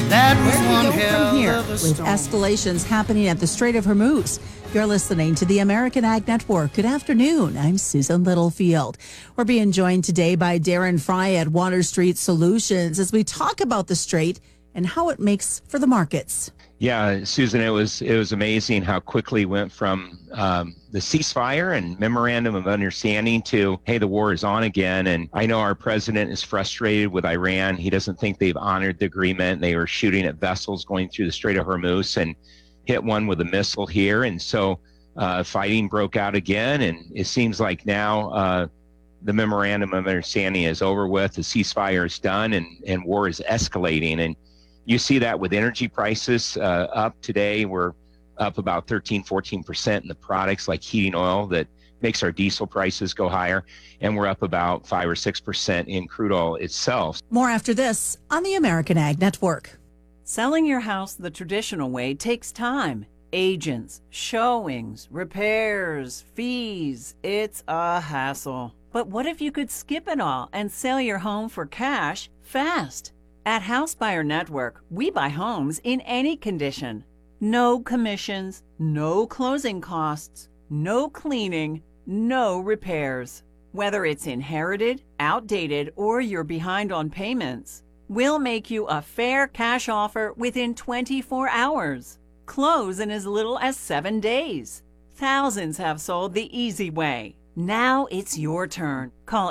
That was Where do one we go hell from here of a with storm. escalations happening at the Strait of Hormuz? You're listening to the American Ag Network. Good afternoon. I'm Susan Littlefield. We're being joined today by Darren Fry at Water Street Solutions as we talk about the Strait and how it makes for the markets. Yeah, Susan, it was amazing how quickly it went from the ceasefire and memorandum of understanding to, hey, the war is on again. And I know our president is frustrated with Iran. He doesn't think they've honored the agreement. They were shooting at vessels going through the Strait of Hormuz and hit one with a missile here. And so fighting broke out again. And it seems like now the memorandum of understanding is over with. The ceasefire is done and war is escalating. And you see that with energy prices up today. We're up about 13-14% in the products like heating oil that makes our diesel prices go higher. And we're up about 5 or 6% in crude oil itself. More after this on the American Ag Network. Selling your house the traditional way takes time. Agents, showings, repairs, fees. It's a hassle. But what if you could skip it all and sell your home for cash fast? At House Buyer Network, we buy homes in any condition. No commissions, no closing costs, no cleaning, no repairs. Whether it's inherited, outdated, or you're behind on payments, we'll make you a fair cash offer within 24 hours. Close in as little as 7 days. Thousands have sold the easy way. Now it's your turn. Call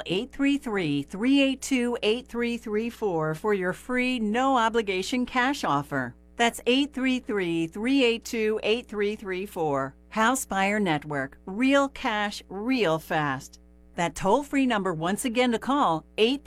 833-382-8334 for your free, no-obligation cash offer. That's 833-382-8334. House Buyer Network. Real cash, real fast. That toll-free number once again to call,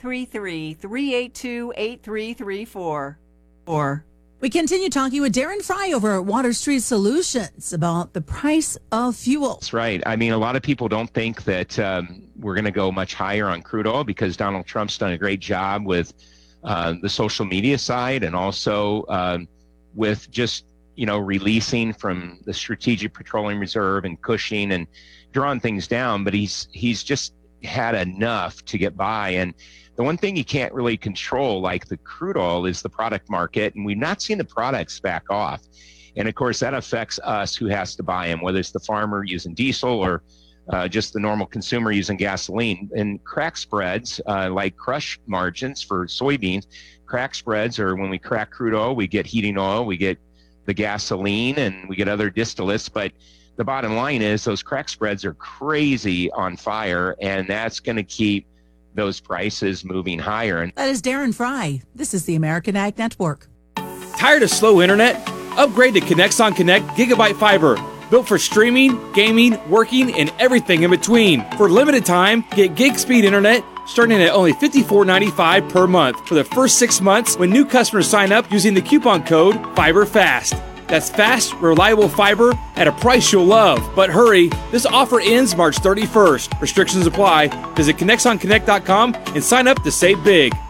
833-382-8334. We continue talking with Darren Fry over at Water Street Solutions about the price of fuel. That's right. I mean, a lot of people don't think that we're going to go much higher on crude oil because Donald Trump's done a great job with the social media side and also with just, releasing from the Strategic Petroleum Reserve and Cushing and drawing things down. But he's just had enough to get by. And the one thing you can't really control, like the crude oil, is the product market. And we've not seen the products back off. And of course, that affects us who has to buy them, whether it's the farmer using diesel or just the normal consumer using gasoline. And crack spreads, like crush margins for soybeans, crack spreads are when we crack crude oil, we get heating oil, we get the gasoline, and we get other distillates. But the bottom line is those crack spreads are crazy on fire, and that's going to keep those prices moving higher. That is Darren Fry. This is the American Ag Network. Tired of slow internet? Upgrade to Connexon Connect Gigabyte Fiber. Built for streaming, gaming, working, and everything in between. For limited time, get gig speed internet starting at only $54.95 per month for the first 6 months when new customers sign up using the coupon code FIBERFAST. That's fast, reliable fiber at a price you'll love. But hurry, this offer ends March 31st. Restrictions apply. Visit ConnexonConnect.com and sign up to save big.